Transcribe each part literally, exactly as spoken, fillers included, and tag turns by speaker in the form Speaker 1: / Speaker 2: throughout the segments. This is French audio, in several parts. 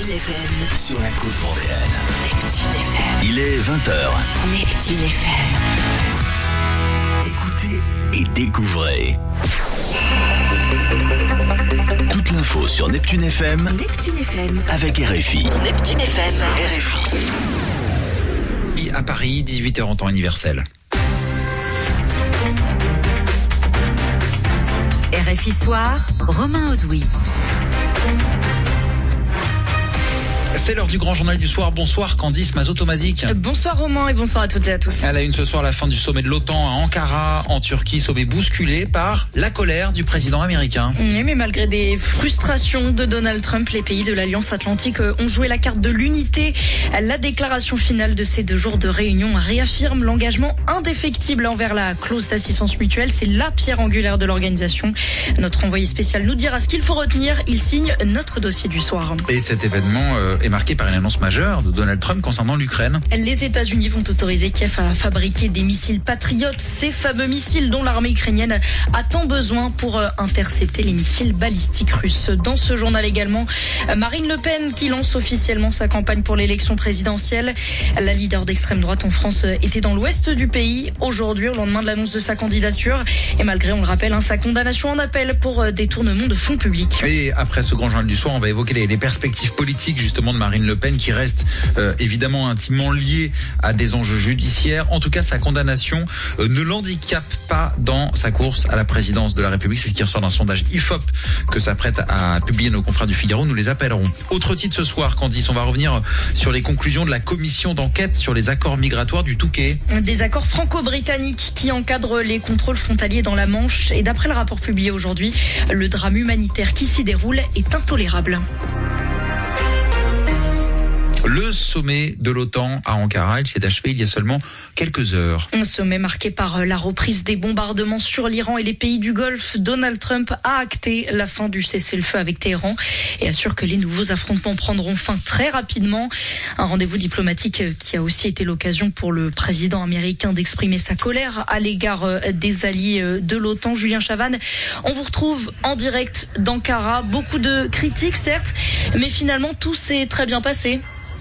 Speaker 1: F M.
Speaker 2: Sur la côte vendéenne.
Speaker 1: Neptune F M.
Speaker 2: Il est vingt heures.
Speaker 1: Neptune F M.
Speaker 2: Écoutez et découvrez. Toute l'info sur Neptune F M.
Speaker 1: Neptune F M.
Speaker 2: Avec R F I.
Speaker 1: Neptune F M.
Speaker 2: R F I.
Speaker 3: À Paris, dix-huit heures en temps universel.
Speaker 1: R F I Soir, Romain Ozoui.
Speaker 3: C'est l'heure du grand journal du soir. Bonsoir Candice Mazotomazik.
Speaker 4: Bonsoir Romain et bonsoir à toutes et à tous.
Speaker 3: À la une ce soir, la fin du sommet de l'OTAN à Ankara, en Turquie, sommet bousculé par la colère du président américain.
Speaker 4: Oui, mais malgré des frustrations de Donald Trump, les pays de l'Alliance Atlantique ont joué la carte de l'unité. La déclaration finale de ces deux jours de réunion réaffirme l'engagement indéfectible envers la clause d'assistance mutuelle. C'est la pierre angulaire de l'organisation. Notre envoyé spécial nous dira ce qu'il faut retenir. Il signe notre dossier du soir.
Speaker 3: Et cet événement euh, est marqué par une annonce majeure de Donald Trump concernant l'Ukraine.
Speaker 4: Les États-Unis vont autoriser Kiev à fabriquer des missiles patriotes, ces fameux missiles dont l'armée ukrainienne a tant besoin pour intercepter les missiles balistiques russes. Dans ce journal également, Marine Le Pen qui lance officiellement sa campagne pour l'élection présidentielle. La leader d'extrême droite en France était dans l'ouest du pays aujourd'hui au lendemain de l'annonce de sa candidature. Et malgré, on le rappelle, hein, sa condamnation en appel pour détournement de fonds publics.
Speaker 3: Et après ce grand journal du soir, on va évoquer les, les perspectives politiques justement de Marine Le Pen qui reste euh, évidemment intimement liée à des enjeux judiciaires. En tout cas, sa condamnation euh, ne l'handicape pas dans sa course à la présidence de la République. C'est ce qui ressort d'un sondage I F O P que s'apprête à publier nos confrères du Figaro. Nous les appellerons. Autre titre ce soir, Candice, on va revenir sur les conclusions de la commission d'enquête sur les accords migratoires du Touquet.
Speaker 4: Des accords franco-britanniques qui encadrent les contrôles frontaliers dans la Manche. Et d'après le rapport publié aujourd'hui, le drame humanitaire qui s'y déroule est intolérable.
Speaker 3: Le sommet de l'OTAN à Ankara, il s'est achevé il y a seulement quelques heures.
Speaker 4: Un sommet marqué par la reprise des bombardements sur l'Iran et les pays du Golfe. Donald Trump a acté la fin du cessez-le-feu avec Téhéran et assure que les nouveaux affrontements prendront fin très rapidement. Un rendez-vous diplomatique qui a aussi été l'occasion pour le président américain d'exprimer sa colère à l'égard des alliés de l'OTAN. Julien Chavannes, on vous retrouve en direct d'Ankara. Beaucoup de critiques certes, mais finalement tout s'est très bien passé.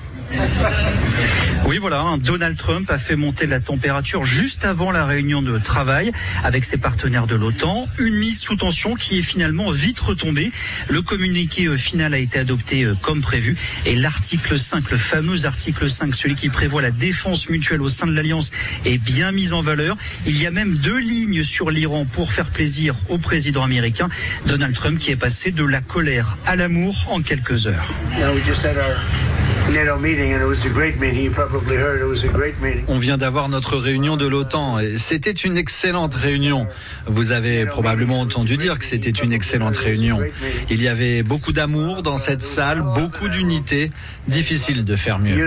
Speaker 5: Oui, voilà, hein, Donald Trump a fait monter la température juste avant la réunion de travail avec ses partenaires de l'OTAN. Une mise sous tension qui est finalement vite retombée. Le communiqué final a été adopté comme prévu. Et l'article cinq, le fameux article cinq, celui qui prévoit la défense mutuelle au sein de l'Alliance, est bien mis en valeur. Il y a même deux lignes sur l'Iran pour faire plaisir au président américain. Donald Trump qui est passé de la colère à l'amour en quelques heures.
Speaker 6: On vient d'avoir notre réunion de l'OTAN et c'était une excellente réunion. Vous avez probablement entendu dire que c'était une excellente réunion. Il y avait beaucoup d'amour dans cette salle, beaucoup d'unité. Difficile de faire mieux.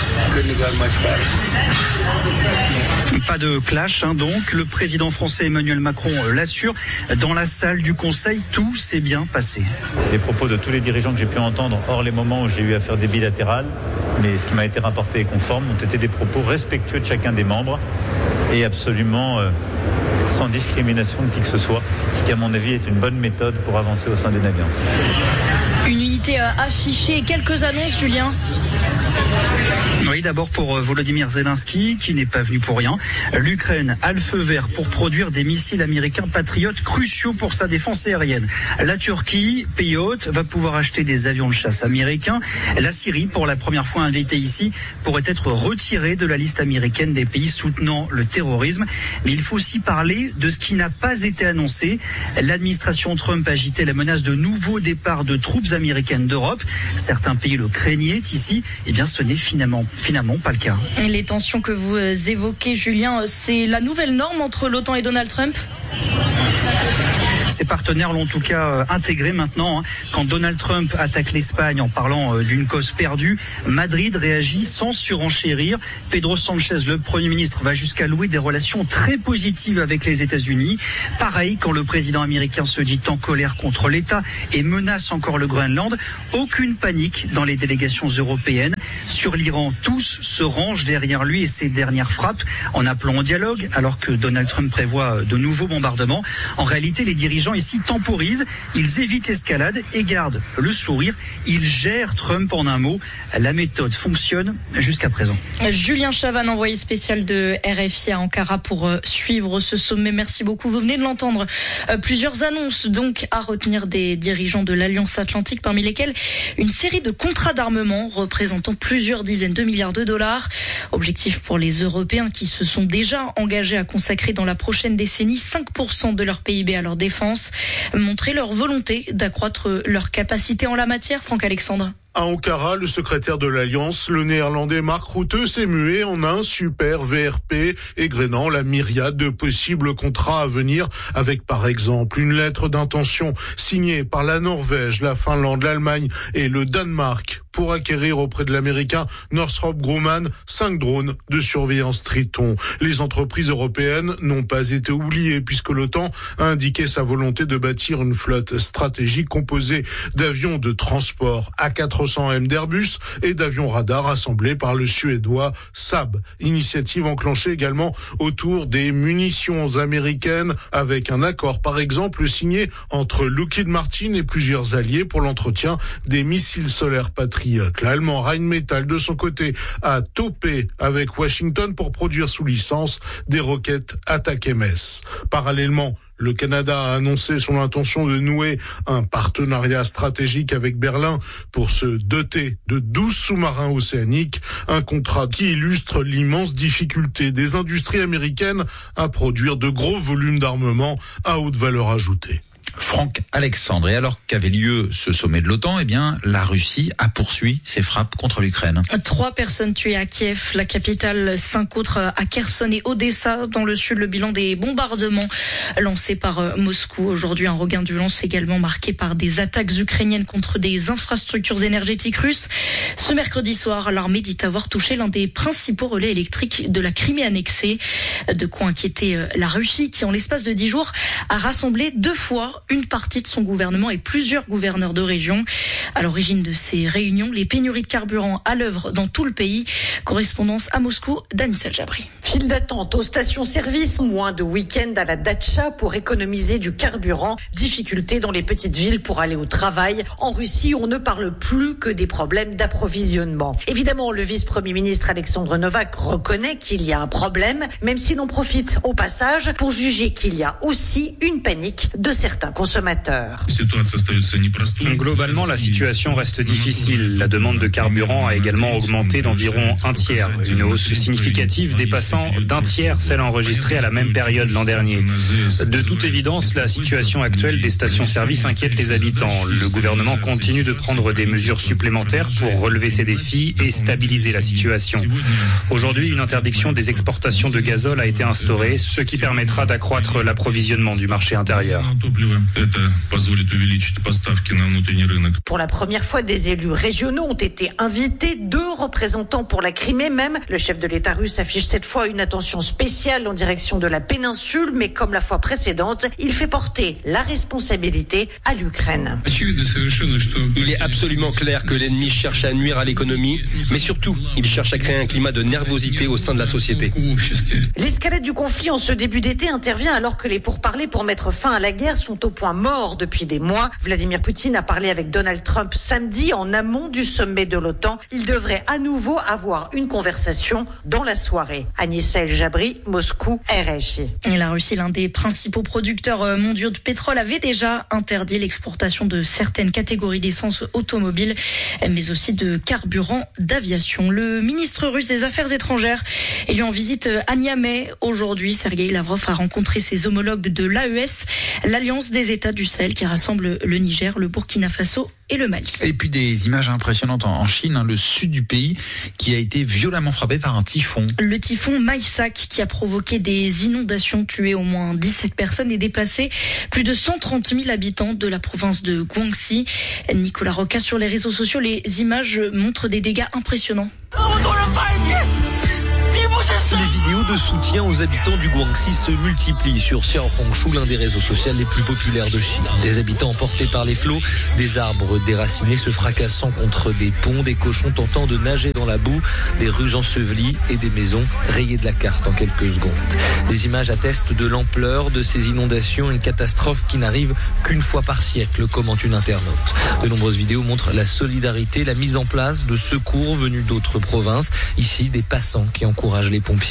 Speaker 5: Pas de clash, hein, donc. Le président français Emmanuel Macron l'assure. Dans la salle du Conseil, tout s'est bien passé.
Speaker 7: Les propos de tous les dirigeants que j'ai pu entendre, hors les moments où j'ai eu à faire des bilatérales, mais ce qui m'a été rapporté est conforme, ont été des propos respectueux de chacun des membres et absolument euh, sans discrimination de qui que ce soit, ce qui à mon avis est une bonne méthode pour avancer au sein d'une alliance.
Speaker 4: Une unité affichée, quelques annonces, Julien.
Speaker 5: Oui, d'abord pour Volodymyr Zelensky, qui n'est pas venu pour rien. L'Ukraine a le feu vert pour produire des missiles américains patriotes cruciaux pour sa défense aérienne. La Turquie, pays hôte, va pouvoir acheter des avions de chasse américains. La Syrie, pour la première fois invitée ici, pourrait être retirée de la liste américaine des pays soutenant le terrorisme. Mais il faut aussi parler de ce qui n'a pas été annoncé. L'administration Trump agitait la menace de nouveaux départs de troupes américaines d'Europe. Certains pays le craignaient ici. Eh bien, ce n'est finalement, finalement pas le cas.
Speaker 4: Les tensions que vous évoquez, Julien, c'est la nouvelle norme entre l'OTAN et Donald Trump ?
Speaker 5: Ses partenaires l'ont en tout cas intégré maintenant. Quand Donald Trump attaque l'Espagne en parlant d'une cause perdue, Madrid réagit sans surenchérir. Pedro Sanchez, le Premier ministre, va jusqu'à louer des relations très positives avec les États-Unis. Pareil, quand le président américain se dit en colère contre l'État et menace encore le Groenland, aucune panique dans les délégations européennes. sur l'Iran. Tous se rangent derrière lui et ses dernières frappes en appelant au dialogue alors que Donald Trump prévoit de nouveaux bombardements. En réalité, les dirigeants ici temporisent, ils évitent l'escalade et gardent le sourire. Ils gèrent Trump en un mot. La méthode fonctionne jusqu'à présent.
Speaker 4: Julien Chavannes, envoyé spécial de R F I à Ankara pour suivre ce sommet. Merci beaucoup. Vous venez de l'entendre. Plusieurs annonces donc à retenir des dirigeants de l'Alliance Atlantique, parmi lesquels une série de contrats d'armement représentant plusieurs dizaines de milliards de dollars. Objectif pour les Européens qui se sont déjà engagés à consacrer dans la prochaine décennie cinq pour cent de leur P I B à leur défense. Montrer leur volonté d'accroître leur capacité en la matière. Franck Alexandre.
Speaker 8: À Ankara, le secrétaire de l'Alliance, le néerlandais Mark Rutte, s'est mué en un super V R P, égrenant la myriade de possibles contrats à venir, avec par exemple une lettre d'intention signée par la Norvège, la Finlande, l'Allemagne et le Danemark pour acquérir auprès de l'américain Northrop Grumman cinq drones de surveillance Triton. Les entreprises européennes n'ont pas été oubliées puisque l'OTAN a indiqué sa volonté de bâtir une flotte stratégique composée d'avions de transport A quatre cents M d'Airbus et d'avions radars assemblés par le Suédois Saab. Initiative enclenchée également autour des munitions américaines avec un accord par exemple signé entre Lockheed Martin et plusieurs alliés pour l'entretien des missiles solaires Patriot. L'allemand Rheinmetall, de son côté, a topé avec Washington pour produire sous licence des roquettes Attack M S. Parallèlement, le Canada a annoncé son intention de nouer un partenariat stratégique avec Berlin pour se doter de douze sous-marins océaniques, un contrat qui illustre l'immense difficulté des industries américaines à produire de gros volumes d'armement à haute valeur ajoutée.
Speaker 3: Franck Alexandre. Et alors qu'avait lieu ce sommet de l'OTAN, eh bien, la Russie a poursuivi ses frappes contre l'Ukraine.
Speaker 4: Trois personnes tuées à Kiev, la capitale, cinq autres à Kherson et Odessa, dans le sud. Le bilan des bombardements lancés par Moscou. Aujourd'hui, un regain de violence également marqué par des attaques ukrainiennes contre des infrastructures énergétiques russes. Ce mercredi soir, l'armée dit avoir touché l'un des principaux relais électriques de la Crimée annexée. De quoi inquiéter la Russie, qui en l'espace de dix jours a rassemblé deux fois une partie de son gouvernement et plusieurs gouverneurs de région. À l'origine de ces réunions, les pénuries de carburant à l'œuvre dans tout le pays. Correspondance à Moscou, Danissel Jabri.
Speaker 9: File d'attente aux stations-service, moins de week-end à la datcha pour économiser du carburant. Difficultés dans les petites villes pour aller au travail. En Russie, on ne parle plus que des problèmes d'approvisionnement. Évidemment, le vice-premier ministre Alexandre Novak reconnaît qu'il y a un problème, même si l'on profite au passage pour juger qu'il y a aussi une panique de certains consommateurs.
Speaker 10: Globalement, la situation reste difficile. La demande de carburant a également augmenté d'environ un tiers, une hausse significative dépassant d'un tiers celle enregistrée à la même période l'an dernier. De toute évidence, la situation actuelle des stations-service inquiète les habitants. Le gouvernement continue de prendre des mesures supplémentaires pour relever ces défis et stabiliser la situation. Aujourd'hui, une interdiction des exportations de gazole a été instaurée, ce qui permettra d'accroître l'approvisionnement du marché intérieur.
Speaker 9: Pour la première fois, des élus régionaux ont été invités, deux représentants pour la Crimée même. Le chef de l'État russe affiche cette fois une attention spéciale en direction de la péninsule, mais comme la fois précédente, il fait porter la responsabilité à l'Ukraine.
Speaker 11: Il est absolument clair que l'ennemi cherche à nuire à l'économie, mais surtout, il cherche à créer un climat de nervosité au sein de la société.
Speaker 9: L'escalade du conflit en ce début d'été intervient alors que les pourparlers pour mettre fin à la guerre sont au point mort depuis des mois. Vladimir Poutine a parlé avec Donald Trump samedi en amont du sommet de l'OTAN. Il devrait à nouveau avoir une conversation dans la soirée. Agnès El-Jabri, Moscou, R F I.
Speaker 4: Et la Russie, l'un des principaux producteurs mondiaux de pétrole, avait déjà interdit l'exportation de certaines catégories d'essence automobile, mais aussi de carburant d'aviation. Le ministre russe des Affaires étrangères est lui en visite à Niamey. Aujourd'hui, Sergueï Lavrov a rencontré ses homologues de l'A E S, l'Alliance des États du Sahel qui rassemble le Niger, le Burkina Faso et le Mali.
Speaker 3: Et puis des images impressionnantes en Chine, hein, le sud du pays qui a été violemment frappé par un typhon.
Speaker 4: Le typhon Maisak qui a provoqué des inondations, tué au moins dix-sept personnes et déplacé plus de cent trente mille habitants de la province de Guangxi. Nicolas Roca, sur les réseaux sociaux, les images montrent des dégâts impressionnants.
Speaker 12: Les vidéos de soutien aux habitants du Guangxi se multiplient sur Xiaohongshu, l'un des réseaux sociaux les plus populaires de Chine. Des habitants emportés par les flots, des arbres déracinés se fracassant contre des ponts, des cochons tentant de nager dans la boue, des rues ensevelies et des maisons rayées de la carte en quelques secondes. Les images attestent de l'ampleur de ces inondations, une catastrophe qui n'arrive qu'une fois par siècle, commente une internaute. De nombreuses vidéos montrent la solidarité, la mise en place de secours venus d'autres provinces. Ici, des passants qui encouragent les pompiers.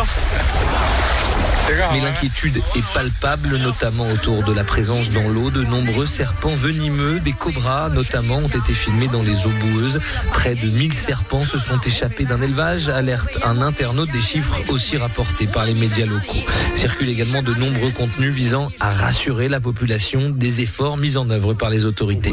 Speaker 12: Mais l'inquiétude est palpable, notamment autour de la présence dans l'eau de nombreux serpents venimeux. Des cobras, notamment, ont été filmés dans les eaux boueuses. Près de mille serpents se sont échappés d'un élevage, alerte un internaute, des chiffres aussi rapportés par les médias locaux. Circulent également de nombreux contenus visant à rassurer la population des efforts mis en œuvre par les autorités.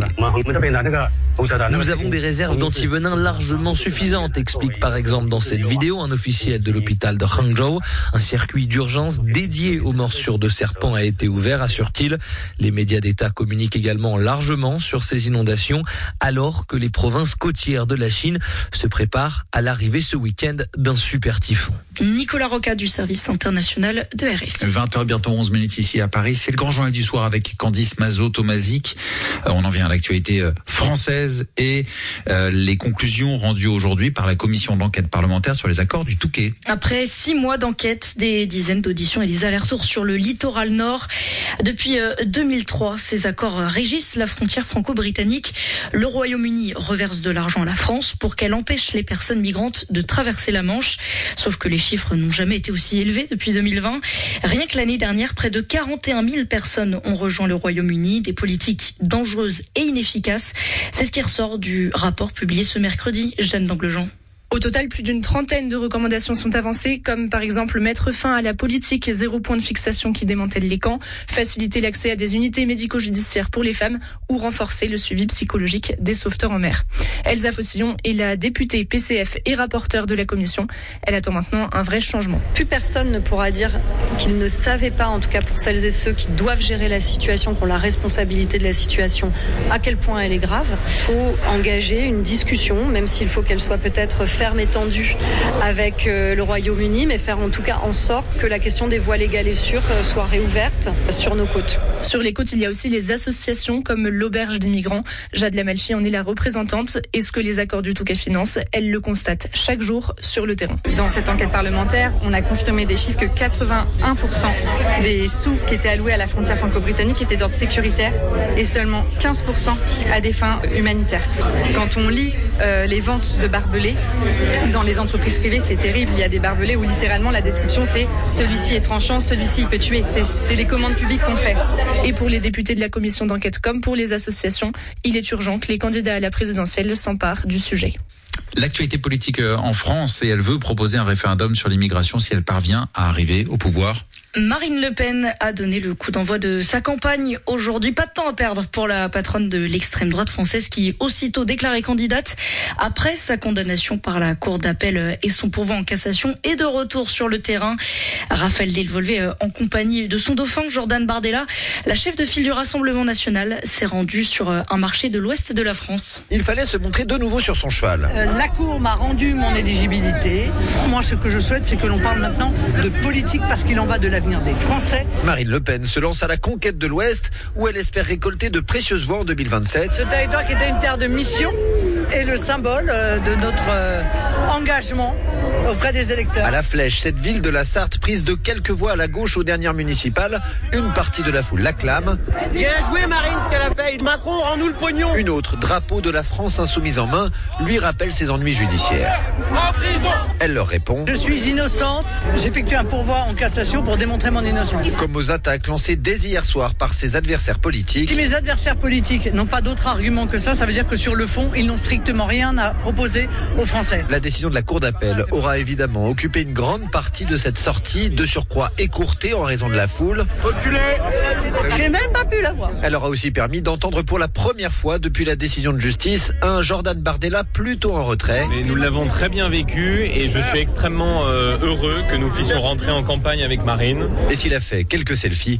Speaker 12: Nous avons des réserves d'antivenin largement suffisantes, explique par exemple dans cette vidéo un officiel de l'hôpital de Hangzhou. Un circuit d'urgence dédié aux morsures de serpents a été ouvert, assure-t-il. Les médias d'État communiquent également largement sur ces inondations, alors que les provinces côtières de la Chine se préparent à l'arrivée ce week-end d'un super typhon.
Speaker 4: Nicolas Roca du service international de R F I.
Speaker 3: vingt heures, bientôt onze minutes ici à Paris. C'est le grand journal du soir avec Candice Mazot-Tomazic. Euh, on en vient à l'actualité euh, française et euh, les conclusions rendues aujourd'hui par la commission d'enquête parlementaire sur les accords du Touquet.
Speaker 4: Après six mois d'enquête, des dizaines d'auditions et des allers-retours sur le littoral nord. Depuis euh, deux mille trois, ces accords régissent la frontière franco-britannique. Le Royaume-Uni reverse de l'argent à la France pour qu'elle empêche les personnes migrantes de traverser la Manche. Sauf que les chiffres n'ont jamais été aussi élevés depuis deux mille vingt. Rien que l'année dernière, près de quarante et un mille personnes ont rejoint le Royaume-Uni. Des politiques dangereuses et inefficaces. C'est ce qui ressort du rapport publié ce mercredi. Jeanne d'Anglejean.
Speaker 13: Au total, plus d'une trentaine de recommandations sont avancées, comme par exemple mettre fin à la politique zéro point de fixation qui démantèle les camps, faciliter l'accès à des unités médico-judiciaires pour les femmes ou renforcer le suivi psychologique des sauveteurs en mer. Elsa Fossillon est la députée P C F et rapporteure de la commission. Elle attend maintenant un vrai changement.
Speaker 14: Plus personne ne pourra dire qu'il ne savait pas, en tout cas pour celles et ceux qui doivent gérer la situation, qui ont la responsabilité de la situation, à quel point elle est grave. Il faut engager une discussion, même s'il faut qu'elle soit peut-être ferme et tendue avec le Royaume-Uni, mais faire en tout cas en sorte que la question des voies légales et sûres soit réouverte sur nos côtes.
Speaker 13: Sur les côtes, il y a aussi les associations comme l'Auberge des migrants. Jade Lamalchi en est la représentante. Et ce que les accords du Touquet financent, elle le constate chaque jour sur le terrain.
Speaker 15: Dans cette enquête parlementaire, on a confirmé des chiffres que quatre-vingt-un pour cent des sous qui étaient alloués à la frontière franco-britannique étaient d'ordre sécuritaire et seulement quinze pour cent à des fins humanitaires. Quand on lit euh, les ventes de barbelés dans les entreprises privées, c'est terrible. Il y a des barbelés où littéralement la description c'est celui-ci est tranchant, celui-ci il peut tuer. C'est, c'est les commandes publiques qu'on fait.
Speaker 13: Et pour les députés de la commission d'enquête comme pour les associations, il est urgent que les candidats à la présidentielle s'emparent du sujet.
Speaker 3: L'actualité politique en France, et elle veut proposer un référendum sur l'immigration si elle parvient à arriver au pouvoir.
Speaker 4: Marine Le Pen a donné le coup d'envoi de sa campagne aujourd'hui. Pas de temps à perdre pour la patronne de l'extrême droite française qui aussitôt déclarée candidate après sa condamnation par la cour d'appel et son pourvoi en cassation et de retour sur le terrain. Raphaël Delvolvé en compagnie de son dauphin Jordan Bardella, la chef de file du Rassemblement national, s'est rendue sur un marché de l'ouest de la France.
Speaker 16: Il fallait se montrer de nouveau sur son cheval.
Speaker 17: Euh, la cour m'a rendu mon éligibilité. Moi, ce que je souhaite, c'est que l'on parle maintenant de politique parce qu'il en va de la des Français.
Speaker 16: Marine Le Pen se lance à la conquête de l'Ouest où elle espère récolter de précieuses voix en deux mille vingt-sept.
Speaker 17: Ce territoire qui était une terre de mission est le symbole de notre engagement auprès des électeurs.
Speaker 16: À La Flèche, cette ville de la Sarthe prise de quelques voix à la gauche aux dernières municipales, une partie de la foule l'acclame.
Speaker 17: Bien joué Marine, ce qu'elle a fait. Macron, rends-nous le pognon.
Speaker 16: Une autre, drapeau de la France insoumise en main, lui rappelle ses ennuis judiciaires.
Speaker 17: En prison.
Speaker 16: Elle leur répond.
Speaker 17: Je suis innocente. J'effectue un pourvoi en cassation pour démontrer mon innocence.
Speaker 16: Comme aux attaques lancées dès hier soir par ses adversaires politiques.
Speaker 17: Si mes adversaires politiques n'ont pas d'autre argument que ça, ça veut dire que sur le fond, ils n'ont strictement rien à proposer aux Français.
Speaker 16: La décision de la Cour d'appel aura évidemment occupé une grande partie de cette sortie, de surcroît écourtée en raison de la foule.
Speaker 17: Reculez. J'ai même pas pu la voir.
Speaker 16: Elle aura aussi permis d'entendre pour la première fois depuis la décision de justice un Jordan Bardella plutôt en retrait.
Speaker 18: Mais nous l'avons très bien vécu et je suis extrêmement euh, heureux que nous puissions rentrer en campagne avec Marine.
Speaker 16: Et s'il a fait quelques selfies,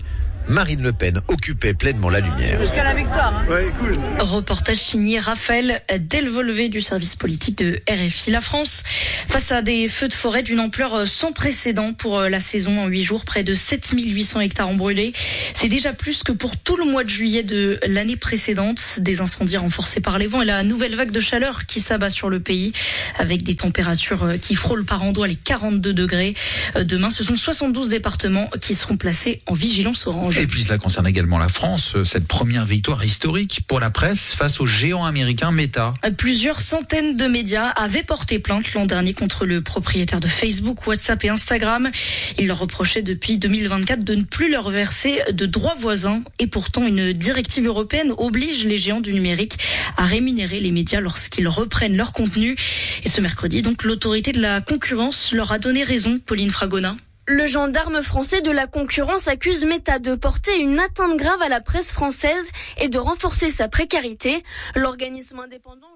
Speaker 16: Marine Le Pen occupait pleinement la lumière.
Speaker 17: Jusqu'à la victoire. Hein.
Speaker 16: Ouais, cool.
Speaker 4: Reportage signé Raphaël Delvolvé du service politique de R F I. La France, face à des feux de forêt d'une ampleur sans précédent pour la saison en huit jours, près de sept mille huit cents hectares ont brûlé. C'est déjà plus que pour tout le mois de juillet de l'année précédente. Des incendies renforcés par les vents et la nouvelle vague de chaleur qui s'abat sur le pays avec des températures qui frôlent par endroits les quarante-deux degrés. Demain, ce sont soixante-douze départements qui seront placés en vigilance orange.
Speaker 3: Et puis cela concerne également la France, cette première victoire historique pour la presse face au géant américain Meta.
Speaker 4: Plusieurs centaines de médias avaient porté plainte l'an dernier contre le propriétaire de Facebook, WhatsApp et Instagram. Il leur reprochait depuis deux mille vingt-quatre de ne plus leur verser de droits voisins. Et pourtant, une directive européenne oblige les géants du numérique à rémunérer les médias lorsqu'ils reprennent leur contenu. Et ce mercredi, donc, l'autorité de la concurrence leur a donné raison, Pauline Fragonard.
Speaker 19: Le gendarme français de la concurrence accuse Meta de porter une atteinte grave à la presse française et de renforcer sa précarité. L'organisme indépendant...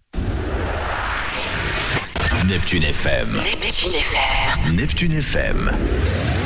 Speaker 2: Neptune F M.
Speaker 1: Neptune F M.
Speaker 2: Neptune F M.